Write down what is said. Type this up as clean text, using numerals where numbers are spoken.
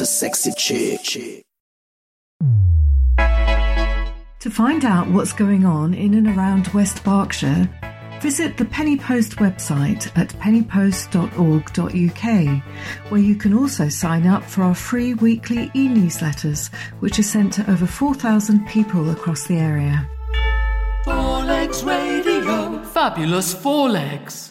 a sexy chick. To find out what's going on in and around West Berkshire, visit the Penny Post website at pennypost.org.uk, where you can also sign up for our free weekly e-newsletters, which are sent to over 4,000 people across the area. Four Legs Radio. Fabulous Four Legs.